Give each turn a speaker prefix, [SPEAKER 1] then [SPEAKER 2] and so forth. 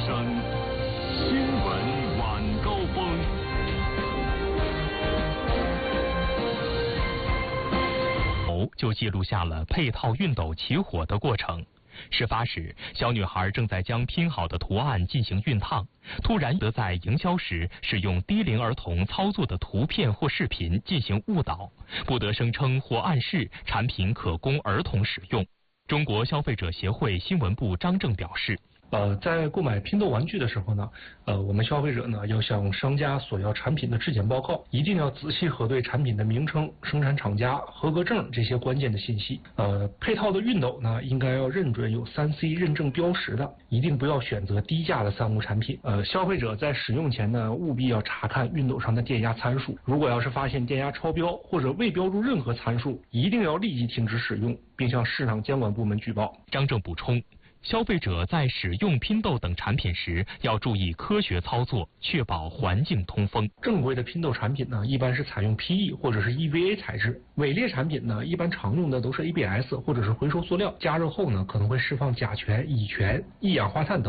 [SPEAKER 1] 声，新闻晚高峰。
[SPEAKER 2] 就记录下了配套熨斗起火的过程。事发时，小女孩正在将拼好的图案进行熨烫，突然得在营销时使用低龄儿童操作的图片或视频进行误导，不得声称或暗示产品可供儿童使用。中国消费者协会新闻部张正表示。
[SPEAKER 3] 在购买拼豆玩具的时候呢，我们消费者呢要向商家索要产品的质检报告，一定要仔细核对产品的名称、生产厂家、合格证这些关键的信息。配套的熨斗呢，应该要认准有3C 认证标识的，一定不要选择低价的3无产品。消费者在使用前呢，务必要查看熨斗上的电压参数，如果要是发现电压超标或者未标注任何参数，一定要立即停止使用，并向市场监管部门举报。
[SPEAKER 2] 张正补充。消费者在使用拼豆等产品时，要注意科学操作，确保环境通风。
[SPEAKER 3] 正规的拼豆产品呢，一般是采用 PE 或者是 EVA 材质；伪劣产品呢，一般常用的都是 ABS 或者是回收塑料。加热后呢，可能会释放甲醛、乙醛、一氧化碳等。